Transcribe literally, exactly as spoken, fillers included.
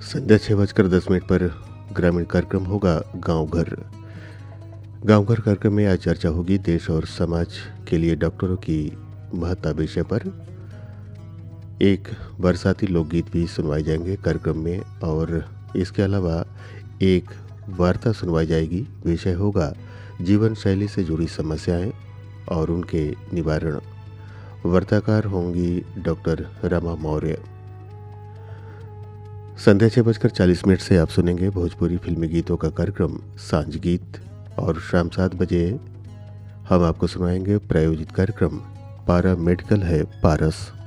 संध्या छः बजकर दस मिनट पर ग्रामीण कार्यक्रम होगा गांव घर। गांव घर कार्यक्रम में आज चर्चा होगी देश और समाज के लिए डॉक्टरों की महत्ता विषय पर। एक बरसाती लोकगीत भी सुनवाए जाएंगे कार्यक्रम में और इसके अलावा एक वार्ता सुनवाई जाएगी। विषय होगा जीवन शैली से जुड़ी समस्याएं और उनके निवारण। वार्ताकार होंगी डॉक्टर रमा मौर्य। संध्या छः बजकर चालीस मिनट से आप सुनेंगे भोजपुरी फिल्मी गीतों का कार्यक्रम सांझ गीत और शाम सात बजे हम आपको सुनाएंगे प्रायोजित कार्यक्रम पारा मेडिकल है पारस।